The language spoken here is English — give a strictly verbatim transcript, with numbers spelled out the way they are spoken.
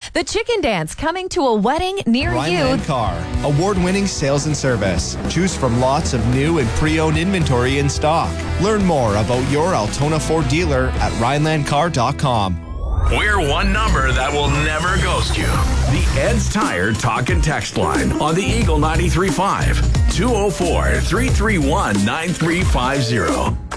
The Chicken Dance coming to a wedding near Rhineland you. Car, award-winning sales and service. Choose from lots of new and pre-owned inventory in stock. Learn more about your Altona Ford dealer at Rhineland Car dot com. We're one number that will never ghost you. The Ed's Tire Talk and Text line on the Eagle ninety-three point five. two oh four, three three one, nine three five zero.